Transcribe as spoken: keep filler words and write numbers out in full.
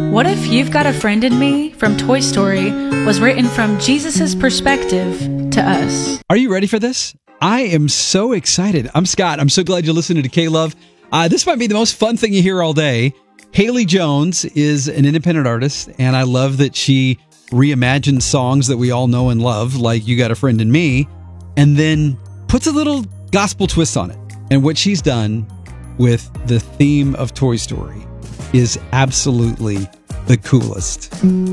What if You've Got a Friend in Me from Toy Story was written from Jesus' perspective to us? Are you ready for this? I am so excited. I'm Scott. I'm so glad you're listening to K-Love. Uh, this might be the most fun thing you hear all day. Haley Jones is an independent artist, and I love that she reimagines songs that we all know and love, like You Got a Friend in Me, and then puts a little gospel twist on it. And what she's done with the theme of Toy Story is absolutely the coolest.